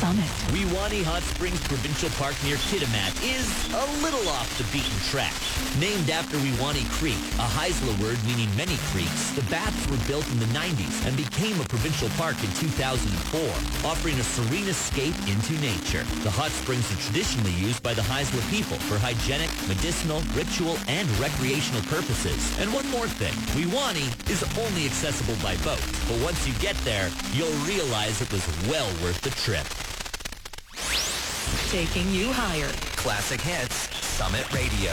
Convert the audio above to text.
Summit. Wewanee Hot Springs Provincial Park near Kitimat is a little off the beaten track. Named after Wewanee Creek, a Haisla word meaning many creeks, the baths were built in the 90s and became a provincial park in 2004, offering a serene escape into nature. The hot springs are traditionally used by the Haisla people for hygienic, medicinal, ritual, and recreational purposes. And one more thing, Wewanee is only accessible by boat, but once you get there, you'll realize it was well worth the trip. Taking you higher. Classic Hits, Summit Radio.